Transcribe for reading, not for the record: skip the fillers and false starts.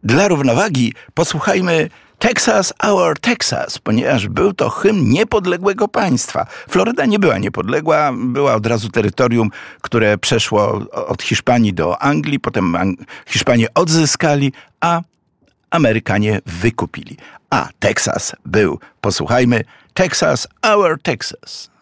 Dla równowagi posłuchajmy Texas, Our Texas, ponieważ był to hymn niepodległego państwa. Floryda nie była niepodległa, była od razu terytorium, które przeszło od Hiszpanii do Anglii, potem Hiszpanie odzyskali, a Amerykanie wykupili. A Teksas był, posłuchajmy, Texas, Our Texas.